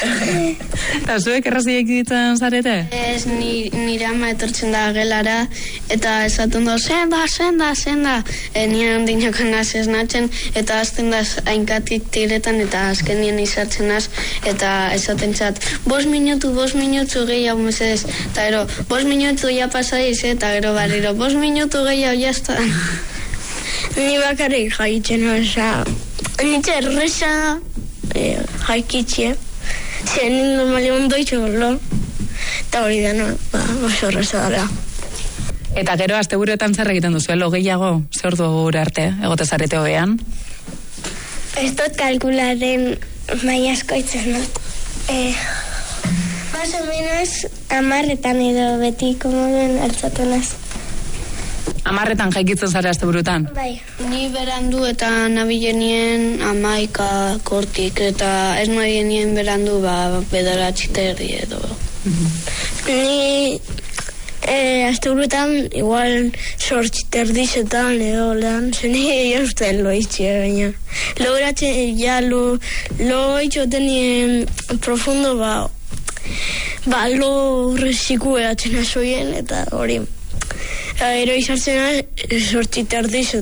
Eta zuek erraziek ditzen zarete? Ez, nire ama etortzen da gelara, eta esaten da, senda. Nire handinako naz esnatzen, eta azten da hainkatik tiretan, eta azkenien izartzen az, eta esaten txat, 5 minutu gehiago mesedez, eta gero, 5 minutu ja pasadiz, eta gero barriro, 5 minutu gehiago jazta. Ni bakarrik jaitzen, nitxe erresa jaikitxe, zen normali ondoitxo gorlo, eta hori dena, oso erresa dara. Eta gero, asteburuetan zer egiten duzu, gehiago, ze ordu gure arte, egote zarete hobean? Ez dut kalkularen mai asko itzen dut. Más o menos 10 edo beti komoduen hartzatenaz. 10 jaikitzen zara asteburuetan? Bai. Ni berandu eta nabilenien 11 kortik, eta ez nabilenien berandu 9:30 edo. Ni asteburuetan igual 8:30 edo lehan, zeni jausten loitxe, baina. Logratzen, ja, loitxo tenien profundo, lo reziku eratzen azoien, eta hori. Ero izartzena 8:30